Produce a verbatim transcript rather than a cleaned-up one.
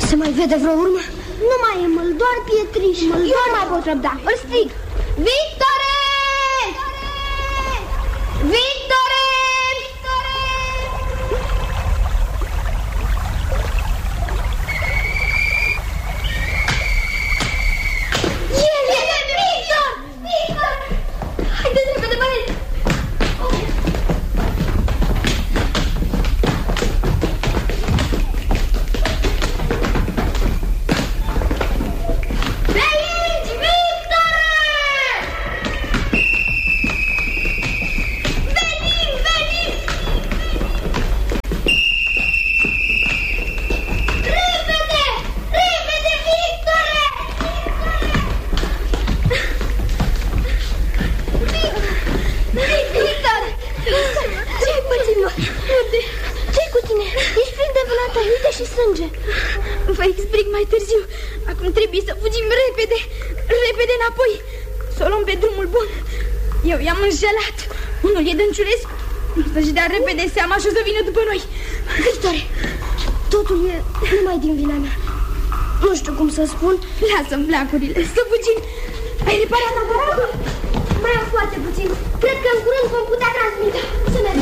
Se mai vede vreo urmă? Nu mai e măl, doar pietriș. Măl, Eu nu mai pot răbda. Îl strig. Victore! Victore! El e Victor! Victor! Haideți repede, băieți! Vă explic mai târziu. Acum trebuie să fugim repede, repede înapoi, să o luăm pe drumul bun. Eu i-am înșelat. Unul e Dănciulescu. Să-și dea repede seama și o să vină după noi. Victore, totul e numai din vina mea. Nu știu cum să spun. Lasă-mi flacurile, să fugim. Ai reparat aparatul? Mai am foarte puțin. Cred că în curând vom putea transmite. Să mergem.